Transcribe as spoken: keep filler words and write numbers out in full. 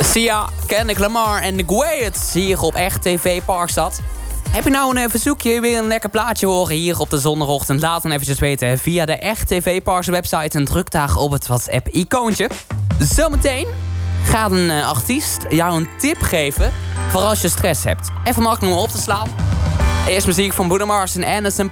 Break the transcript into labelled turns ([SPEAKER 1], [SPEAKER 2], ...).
[SPEAKER 1] Sia, Kendrick Lamar en The Gwayet hier op Echt T V Parkstad. Heb je nou een uh, verzoekje, weer een lekker plaatje horen hier op de zondagochtend? Laat dan eventjes weten via de Echt T V Parkstad website en druk daar op het WhatsApp-icoontje. Zometeen gaat een uh, artiest jou een tip geven voor als je stress hebt. Even makkelijk om op te slaan. Eerst muziek van Bruno Mars en Anderson